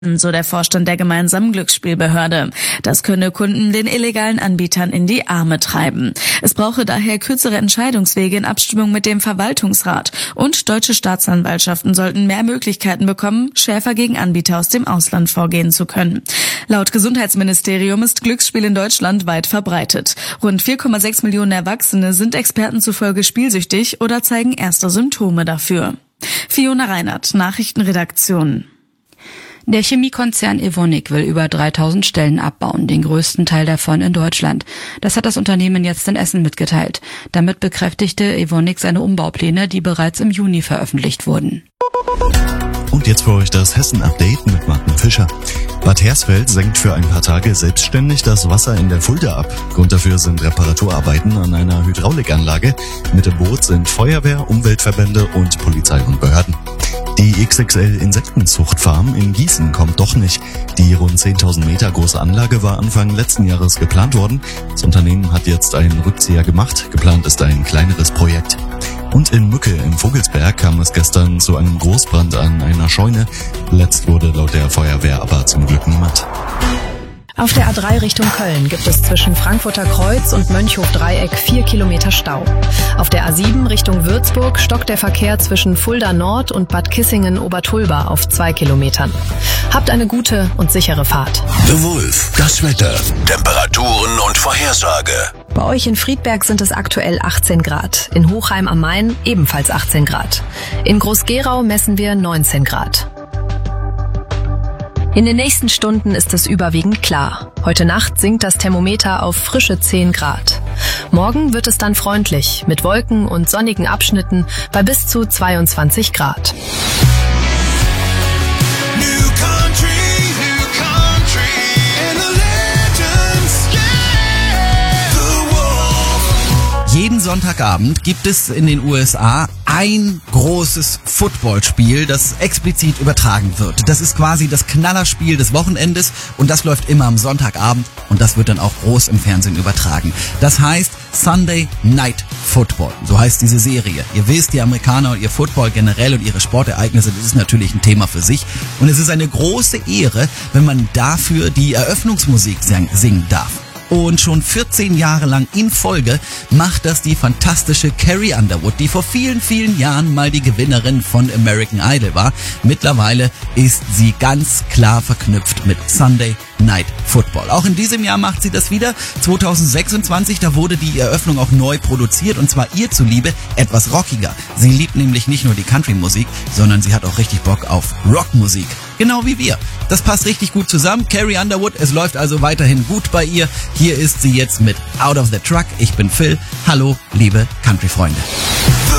so der Vorstand der gemeinsamen Glücksspielbehörde. Das könne Kunden den illegalen Anbietern in die Arme treiben. Es brauche daher kürzere Entscheidungswege in Abstimmung mit dem Verwaltungsrat. Und deutsche Staatsanwaltschaften sollten mehr Möglichkeiten bekommen, schärfer gegen Anbieter aus dem Ausland vorgehen zu können. Laut Gesundheitsministerium ist Glücksspiel in Deutschland weit verbreitet. Rund 4,6 Millionen Erwachsene sind Experten zufolge spielsüchtig oder zeigen erste Symptome dafür. Fiona Reinhardt, Nachrichtenredaktion. Der Chemiekonzern Evonik will über 3000 Stellen abbauen, den größten Teil davon in Deutschland. Das hat das Unternehmen jetzt in Essen mitgeteilt. Damit bekräftigte Evonik seine Umbaupläne, die bereits im Juni veröffentlicht wurden. Und jetzt für euch das Hessen-Update mit Martin Fischer. Bad Hersfeld senkt für ein paar Tage selbstständig das Wasser in der Fulda ab. Grund dafür sind Reparaturarbeiten an einer Hydraulikanlage. Mit im Boot sind Feuerwehr, Umweltverbände und Polizei und Behörden. Die XXL-Insektenzuchtfarm in Gießen kommt doch nicht. Die rund 10.000 Meter große Anlage war Anfang letzten Jahres geplant worden. Das Unternehmen hat jetzt einen Rückzieher gemacht. Geplant ist ein kleineres Projekt. Und in Mücke im Vogelsberg kam es gestern zu einem Großbrand an einer Scheune. Verletzt wurde laut der Feuerwehr aber zum Glück niemand. Auf der A3 Richtung Köln gibt es zwischen Frankfurter Kreuz und Mönchhof-Dreieck 4 Kilometer Stau. Auf der A7 Richtung Würzburg stockt der Verkehr zwischen Fulda Nord und Bad Kissingen-Obertulba auf 2 Kilometern. Habt eine gute und sichere Fahrt. The Wolf, das Wetter, Temperaturen und Vorhersage. Bei euch in Friedberg sind es aktuell 18 Grad. In Hochheim am Main ebenfalls 18 Grad. In Groß-Gerau messen wir 19 Grad. In den nächsten Stunden ist es überwiegend klar. Heute Nacht sinkt das Thermometer auf frische 10 Grad. Morgen wird es dann freundlich, mit Wolken und sonnigen Abschnitten bei bis zu 22 Grad. Jeden Sonntagabend gibt es in den USA ein großes Footballspiel, das explizit übertragen wird. Das ist quasi das Knallerspiel des Wochenendes und das läuft immer am Sonntagabend und das wird dann auch groß im Fernsehen übertragen. Das heißt Sunday Night Football, so heißt diese Serie. Ihr wisst, die Amerikaner und ihr Football generell und ihre Sportereignisse, das ist natürlich ein Thema für sich und es ist eine große Ehre, wenn man dafür die Eröffnungsmusik singen darf. Und schon 14 Jahre lang in Folge macht das die fantastische Carrie Underwood, die vor vielen, vielen Jahren mal die Gewinnerin von American Idol war. Mittlerweile ist sie ganz klar verknüpft mit Sunday Night Football. Auch in diesem Jahr macht sie das wieder. 2026, da wurde die Eröffnung auch neu produziert und zwar ihr zuliebe etwas rockiger. Sie liebt nämlich nicht nur die Country-Musik, sondern sie hat auch richtig Bock auf Rockmusik. Genau wie wir. Das passt richtig gut zusammen. Carrie Underwood, es läuft also weiterhin gut bei ihr. Hier ist sie jetzt mit Out of the Truck. Ich bin Phil. Hallo, liebe Country-Freunde.